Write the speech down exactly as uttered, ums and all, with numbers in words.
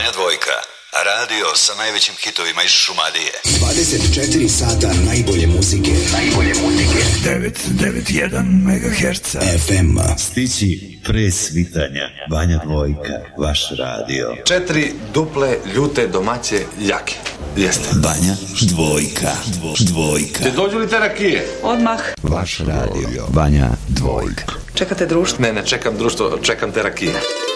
Banja Dvojka, radio sa najvećim hitovima iz Šumadije. dvadeset četiri sata najbolje muzike. Najbolje muzike. devet devet jedan megaherca. Ef em. Stići pre svitanja. Banja Dvojka, vaš radio. Četiri duple, ljute, domaće, jake. Jeste. Banja Dvojka. Dvojka. Te dođu li te rakije? Odmah. Vaš radio. Banja Dvojka. Čekate društvo? Ne, ne čekam društvo, čekam te rakije.